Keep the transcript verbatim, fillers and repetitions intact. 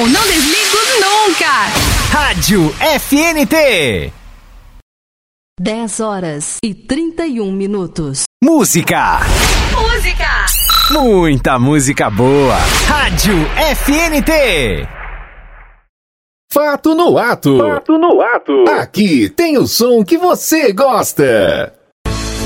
Eu não desligo nunca. Rádio F N T. dez horas e trinta e um minutos. Música. Música. Muita música boa. Rádio F N T. Fato no ato. Fato no ato. Aqui tem o som que você gosta.